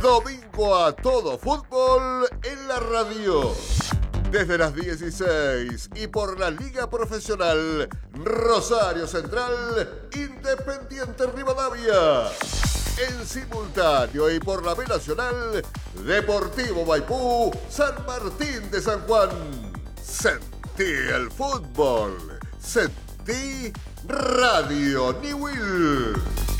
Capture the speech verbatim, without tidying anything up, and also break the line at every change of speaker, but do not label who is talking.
Domingo a todo fútbol en la radio. Desde las dieciséis y por la Liga Profesional Rosario Central, Independiente Rivadavia. En simultáneo y por la B Nacional, Deportivo Maipú, San Martín de San Juan. Sentí el fútbol. Sentí Radio Newell.